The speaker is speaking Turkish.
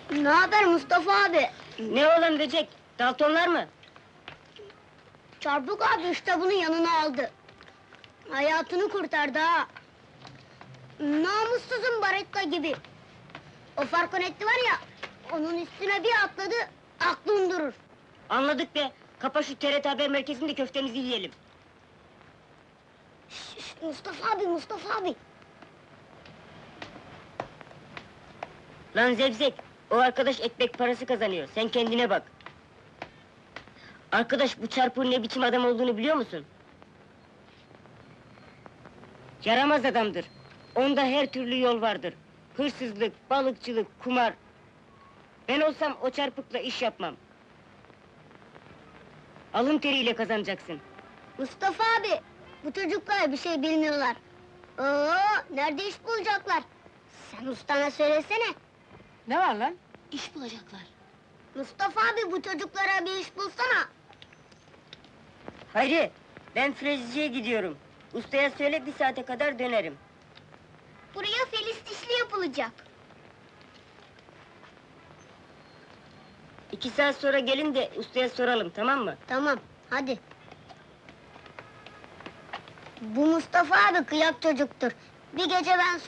Ne haber Mustafa abi? Ne olan böcek? Daltonlar mı? Çarpık abi işte bunu yanına aldı. Hayatını kurtardı ha. Namussuzun Baretta gibi. O Farkonetti var ya, onun üstüne bir atladı, aklın durur. Anladık be. Kapa şu TRT Haber Merkezi'nde köftemizi yiyelim. Şş, Mustafa abi, Mustafa abi. Lan zevzek, o arkadaş ekmek parası kazanıyor. Sen kendine bak. Arkadaş, bu Çarpık'ın ne biçim adam olduğunu biliyor musun? Yaramaz adamdır. Onda her türlü yol vardır. Hırsızlık, balıkçılık, kumar. Ben olsam o Çarpık'la iş yapmam. Alın teriyle kazanacaksın. Mustafa abi, bu çocuklar bir şey bilmiyorlar. Oo, nerede iş bulacaklar? Sen ustana söylesene. Ne var lan? İş bulacaklar. Mustafa abi, bu çocuklara bir iş bulsana. Hayri, ben freziciye gidiyorum. Ustaya söyle, 1 saate kadar dönerim. Buraya feliz dişli yapılacak. 2 saat sonra gelin de ustaya soralım, tamam mı? Tamam, hadi. Bu Mustafa abi kıyak çocuktur. Bir gece ben